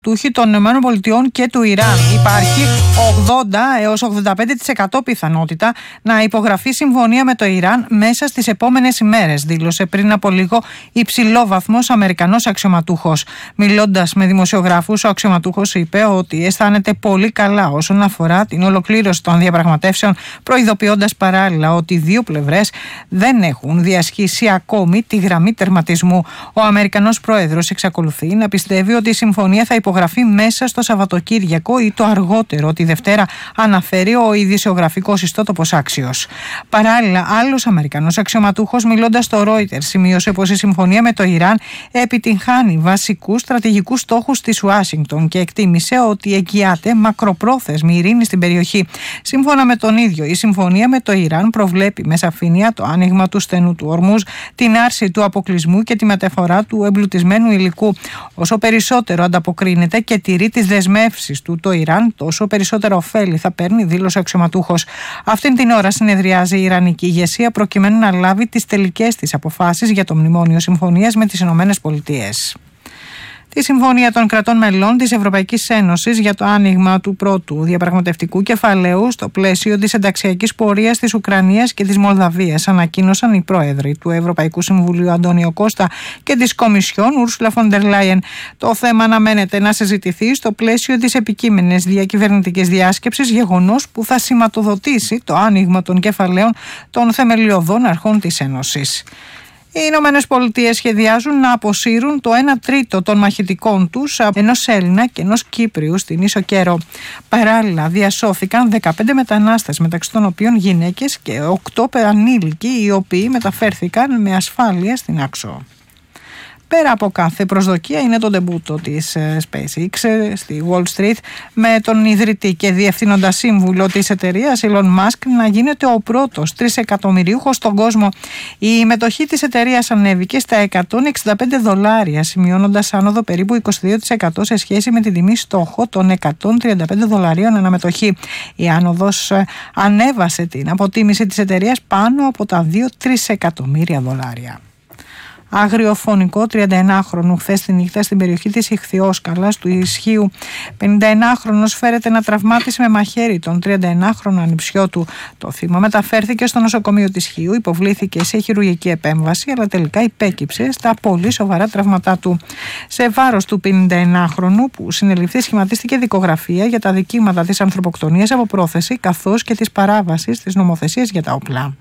των ΗΠΑ και του Ιράν. Υπάρχει 80 έως 85% πιθανότητα να υπογραφεί συμφωνία με το Ιράν μέσα στις επόμενες ημέρες, δήλωσε πριν από λίγο υψηλόβαθμος Αμερικανός αξιωματούχος. Μιλώντας με δημοσιογράφους, ο αξιωματούχος είπε ότι αισθάνεται πολύ καλά όσον αφορά την ολοκλήρωση των διαπραγματεύσεων, προειδοποιώντας παράλληλα ότι οι δύο πλευρές δεν έχουν διασχίσει ακόμη τη γραμμή τερματισμού. Ο Αμερικανός πρόεδρος εξακολουθεί να πιστεύει ότι η συμφωνία θα υπογραφεί μέσα στο Σαββατοκύριακο ή το αργότερο τη Δευτέρα, αναφέρει ο ειδησιογραφικός ιστότοπος Axios. Παράλληλα, άλλος Αμερικανός αξιωματούχος, μιλώντας στο Reuters, σημείωσε πως η συμφωνία με το Ιράν επιτυγχάνει βασικούς στρατηγικούς στόχους της Ουάσιγκτον και εκτίμησε ότι εγγυάται μακροπρόθεσμη ειρήνη στην περιοχή. Σύμφωνα με τον ίδιο, η συμφωνία με το Ιράν προβλέπει με σαφήνεια το άνοιγμα του στενού του Ορμούζ, την άρση του αποκλεισμού και τη μεταφορά του εμπλουτισμένου υλικού. Όσο περισσότερο ανταποκρίνεται και τηρεί τις δεσμεύσεις του το Ιράν, τόσο περισσότερα ωφέλη θα παίρνει, δήλωσε ο αξιωματούχος. Αυτήν την ώρα συνεδριάζει η Ιρανική ηγεσία προκειμένου να λάβει τις τελικές της αποφάσεις για το μνημόνιο συμφωνίας με τις ΗΠΑ. Τη συμφωνία των κρατών μελών της Ευρωπαϊκής Ένωσης για το άνοιγμα του πρώτου διαπραγματευτικού κεφαλαίου στο πλαίσιο της ενταξιακής πορείας της Ουκρανίας και της Μολδαβίας, ανακοίνωσαν οι πρόεδροι του Ευρωπαϊκού Συμβουλίου Αντώνιο Κώστα και της Κομισιόν Ούρσουλα φον ντερ Λάιεν. Το θέμα αναμένεται να συζητηθεί στο πλαίσιο της επικείμενης διακυβερνητικής διάσκεψης, γεγονός που θα σηματοδοτήσει το άνοιγμα των κεφαλαίων των θεμελιωδών αρχών της Ένωσης. Οι Ηνωμένες Πολιτείες σχεδιάζουν να αποσύρουν το 1 τρίτο των μαχητικών τους, ενός Έλληνα και ενός Κύπριου, στην Ίσο Κέρο. Παράλληλα, διασώθηκαν 15 μετανάστες, μεταξύ των οποίων γυναίκες και 8 ανήλικοι, οι οποίοι μεταφέρθηκαν με ασφάλεια στην Άξο. Πέρα από κάθε προσδοκία είναι το ντεμπούτο της SpaceX στη Wall Street, με τον ιδρυτή και διευθύνοντα σύμβουλο της εταιρείας Elon Musk να γίνεται ο πρώτος τρισεκατομμυρίουχος στον κόσμο. Η μετοχή της εταιρείας ανέβηκε στα $165, σημειώνοντας άνοδο περίπου 22% σε σχέση με την τιμή στόχο των $135 αναμετοχή. Η άνοδος ανέβασε την αποτίμηση της εταιρείας πάνω από τα $2 τρισεκατομμύρια. Άγριο-φωνικό 31χρονου χθες τη νύχτα στην περιοχή της Ιχθυόσκαλας του Ισχύου. 51χρονος φέρεται να τραυμάτισε με μαχαίρι τον 31χρονο ανιψιό του. Το θύμα μεταφέρθηκε στο νοσοκομείο της Ισχύου, υποβλήθηκε σε χειρουργική επέμβαση, αλλά τελικά υπέκυψε στα πολύ σοβαρά τραύματά του. Σε βάρος του 51χρονου που συνελήφθη σχηματίστηκε δικογραφία για τα δικήματα της ανθρωποκτονίας από πρόθεση, καθώς και της παράβασης της νομοθεσίας για τα όπλα.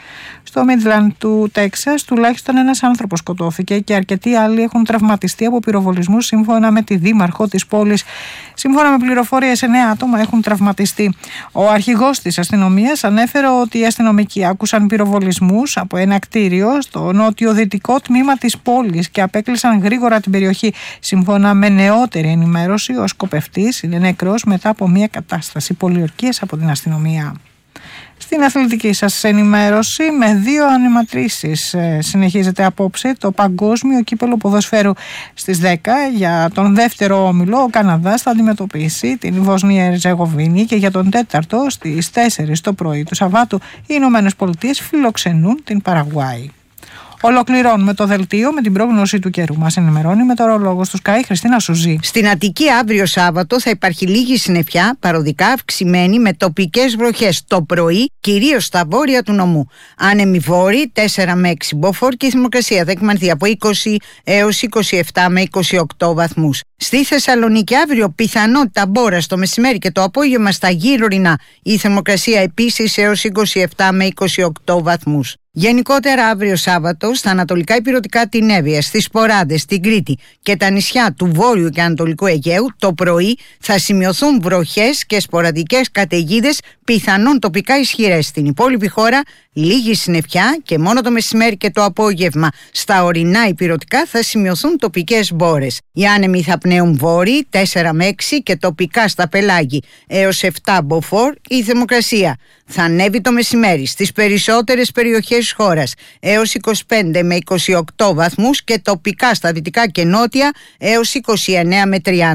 Στο Μίτλαντ του Τέξας, τουλάχιστον ένας άνθρωπος σκοτώθηκε και αρκετοί άλλοι έχουν τραυματιστεί από πυροβολισμούς, σύμφωνα με τη δήμαρχο της πόλης. Σύμφωνα με πληροφορίες, 9 άτομα έχουν τραυματιστεί. Ο αρχηγός της αστυνομίας ανέφερε ότι οι αστυνομικοί άκουσαν πυροβολισμούς από ένα κτίριο στο νότιο-δυτικό τμήμα της πόλης και απέκλεισαν γρήγορα την περιοχή. Σύμφωνα με νεότερη ενημέρωση, ο σκοπευτής είναι νεκρός μετά από μια κατάσταση πολιορκίας από την αστυνομία. Στην αθλητική σας ενημέρωση, με 2 ανεματρήσεις συνεχίζεται απόψε το παγκόσμιο κύπελλο ποδοσφαίρου. Στις 10 για τον δεύτερο όμιλο ο Καναδάς θα αντιμετωπίσει την Βοσνία Ερζεγοβίνη και για τον τέταρτο στις 4 το πρωί του Σαββάτου οι Ηνωμένες Πολιτείες φιλοξενούν την Παραγουάη. Ολοκληρώνουμε το δελτίο με την πρόγνωση του καιρού. Μας ενημερώνει μετεωρολόγος του Sky Χριστίνα Σουζή. Στην Αττική αύριο Σάββατο θα υπάρχει λίγη συννεφιά, παροδικά αυξημένη με τοπικές βροχές το πρωί, κυρίως στα βόρεια του νομού. Άνεμοι βόρειοι 4 με 6 μποφόρ και η θερμοκρασία θα εκμανθεί από 20 έως 27 με 28 βαθμούς. Στη Θεσσαλονίκη αύριο πιθανότητα μπόρας το μεσημέρι και το απόγευμα στα γύρω-ορεινά. Η θερμοκρασία επίσης έως 27 με 28 βαθμούς. Γενικότερα αύριο Σάββατο στα ανατολικά ηπειρωτικά την Εύβοια, στις Ποράδες, την Κρήτη και τα νησιά του Βόρειου και Ανατολικού Αιγαίου το πρωί θα σημειωθούν βροχές και σποραδικές καταιγίδες, πιθανόν τοπικά ισχυρές. Στην υπόλοιπη χώρα λίγη συννεφιά και μόνο το μεσημέρι και το απόγευμα στα ορεινά ηπειρωτικά θα σημειωθούν τοπικές μπόρες. Οι άνεμοι θα πνέουν βόρειοι 4 με 6 και τοπικά στα πελάγη έως 7 μποφόρ. Η θερμοκρασία θα ανέβει το μεσημέρι στις περισσότερες περιοχές της χώρας έως 25 με 28 βαθμούς και τοπικά στα δυτικά και νότια έως 29 με 30.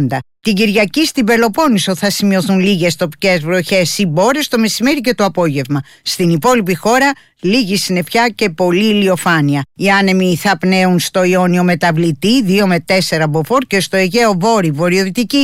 Την Κυριακή στην Πελοπόννησο θα σημειωθούν λίγες τοπικές βροχές ή μπόρες το μεσημέρι και το απόγευμα. Στην υπόλοιπη χώρα λίγη συννεφιά και πολλή ηλιοφάνεια. Οι άνεμοι θα πνέουν στο Ιόνιο μεταβλητή 2 με 4 μποφόρ και στο Αιγαίο βόρειο-βορειοδυτική